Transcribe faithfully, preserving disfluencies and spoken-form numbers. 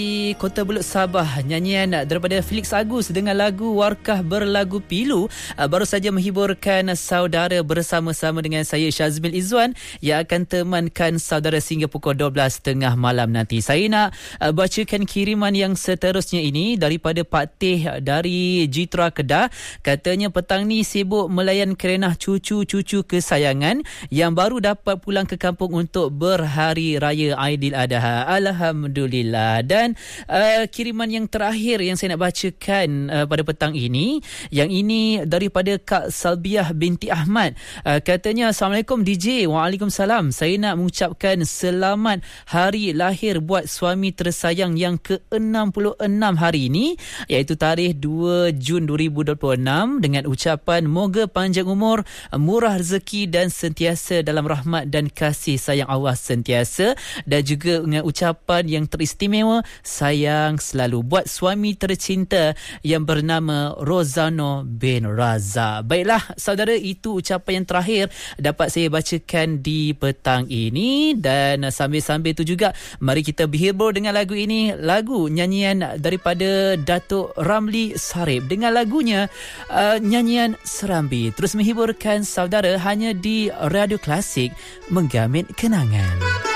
Di Kota Belud Sabah, nyanyian daripada Felix Agus dengan lagu Warkah Berlagu Pilu baru saja menghiburkan saudara bersama-sama dengan saya Syazmil Izzuan yang akan temankan saudara sehingga pukul dua belas tiga puluh malam nanti. Saya nak bacakan kiriman yang seterusnya ini daripada Pak Teh dari Jitra Kedah. Katanya petang ni sibuk melayan kerenah cucu-cucu kesayangan yang baru dapat pulang ke kampung untuk berhari raya Aidiladha. Alhamdulillah. Dan uh, kiriman yang terakhir yang saya nak bacakan uh, pada petang ini, yang ini daripada Kak Salbiah binti Ahmad. Uh, katanya, Assalamualaikum D J. Waalaikumsalam. Saya nak mengucapkan selamat hari lahir buat suami tersayang yang ke enam puluh enam hari ini, iaitu tarikh dua Jun dua ribu dua puluh enam, dengan ucapan moga panjang umur, murah rezeki dan sentiasa dalam rahmat dan kasih sayang Allah sentiasa. Dan juga dengan ucapan yang teristimewa, sayang selalu, buat suami tercinta yang bernama Rozano bin Raza. Baiklah saudara, itu ucapan yang terakhir dapat saya bacakan di petang ini. Dan sambil-sambil itu juga, mari kita berhibur dengan lagu ini, lagu nyanyian daripada Datuk Ramli Sarip dengan lagunya uh, Nyanyian Serambi. Terus menghiburkan saudara hanya di Radio Klasik, Menggamit Kenangan.